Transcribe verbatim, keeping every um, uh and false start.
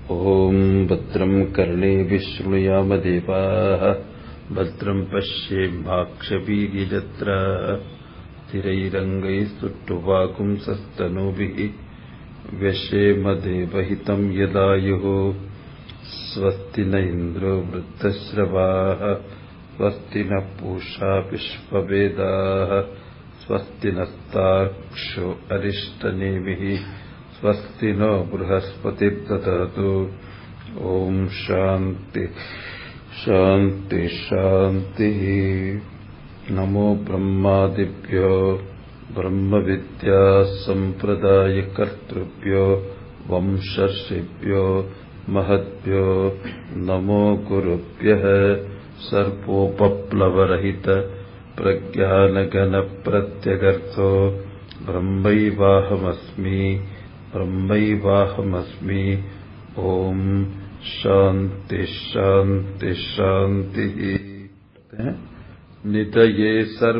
ओम भद्रं कर्णेभिः शृणुयाम देवाः भद्रं पश्येमाक्षभिर्यजत्राः स्थिरैरङ्गैस्तुष्टुवागुंसस्तनूभिः व्यशेम देवहितं यदायुः स्वस्ति न इन्द्रो वृद्धश्रवाः स्वस्ति न पूषा विश्ववेदाः स्वस्ति नस्तार्क्ष्यो अरिष्टनेमिः स्वस्ति नो बृहस्पतिर्दधातु। ओम शांति शांति शांति। नमो ब्रह्मादिभ्यो ब्रह्म विद्या संप्रदाय कर्तृभ्यो वंशर्षिभ्यो महद्भ्यो नमो गुरुभ्यः। सर्वोपप्लवरहित प्रज्ञानघन प्रत्यगर्थो ब्रह्मैवाहमस्मि ब्रह्मैवाहमस्मि। ओम शांति शांति शांति। निधये सर्व